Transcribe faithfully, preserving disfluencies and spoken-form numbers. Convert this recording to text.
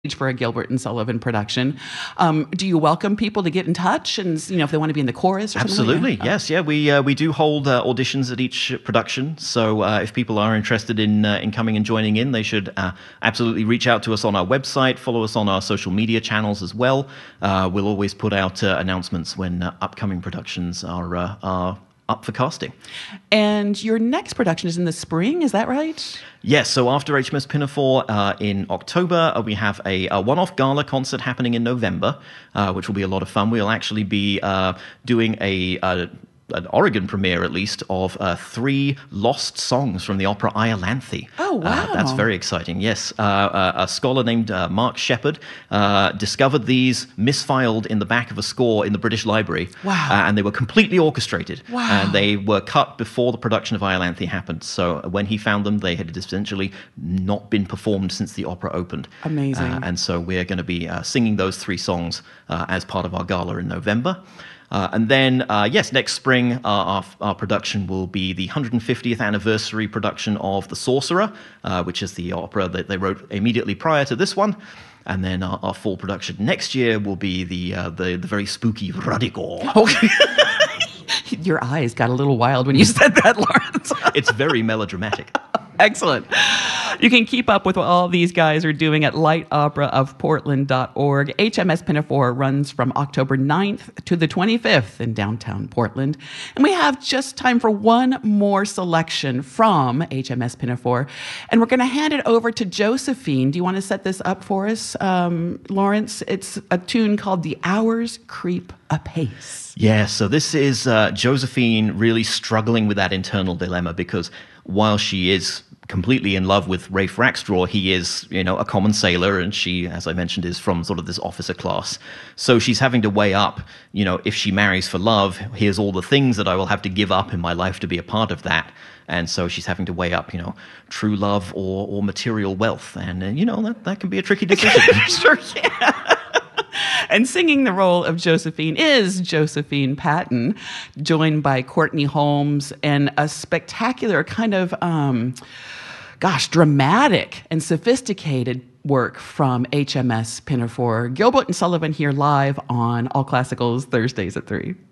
for a Gilbert and Sullivan production. Um, do you welcome people to get in touch and, you know, if they want to be in the chorus or Absolutely, something like that? yes, yeah. We uh, we do hold uh, auditions at each production, so uh, if people are interested in uh, in coming and joining in, they should uh, absolutely reach out to us on our website, follow us on our social media channels as well. Uh, we'll always put out uh, announcements when uh, upcoming productions are uh, are up for casting. And your next production is in the spring, is that right? Yes, so after H M S Pinafore uh, in October, uh, we have a, a one-off gala concert happening in November, uh, which will be a lot of fun. We'll actually be uh, doing a... a an Oregon premiere, at least, of uh, three lost songs from the opera Iolanthe. Oh, wow. Uh, that's very exciting, yes. Uh, uh, a scholar named uh, Mark Shepard uh, discovered these misfiled in the back of a score in the British Library. Wow. Uh, and they were completely orchestrated. Wow. And they were cut before the production of Iolanthe happened. So when he found them, they had essentially not been performed since the opera opened. Amazing. Uh, and so we're going to be uh, singing those three songs uh, as part of our gala in November. Uh, and then, uh, yes, next spring, uh, our, our production will be the one hundred fiftieth anniversary production of The Sorcerer, uh, which is the opera that they wrote immediately prior to this one. And then our, our full production next year will be the uh, the, the very spooky Radical. Okay. Your eyes got a little wild when you said that, Lawrence. It's very melodramatic. Excellent. You can keep up with what all these guys are doing at light opera of portland dot org. H M S Pinafore runs from October ninth to the twenty-fifth in downtown Portland. And we have just time for one more selection from H M S Pinafore. And we're going to hand it over to Josephine. Do you want to set this up for us, um, Lawrence? It's a tune called The Hours Creep Apace. Yeah, so this is uh, Josephine really struggling with that internal dilemma, because while she is completely in love with Rafe Rackstraw, he is, you know, a common sailor, and she, as I mentioned, is from sort of this officer class. So she's having to weigh up, you know, if she marries for love, here's all the things that I will have to give up in my life to be a part of that. And so she's having to weigh up, you know, true love or, or material wealth. And, uh, you know, that, that can be a tricky decision. Sure can. And singing the role of Josephine is Josephine Patton, joined by Courtney Holmes, and a spectacular kind of, um, gosh, dramatic and sophisticated work from H M S Pinafore. Gilbert and Sullivan here live on All Classicals Thursdays at three.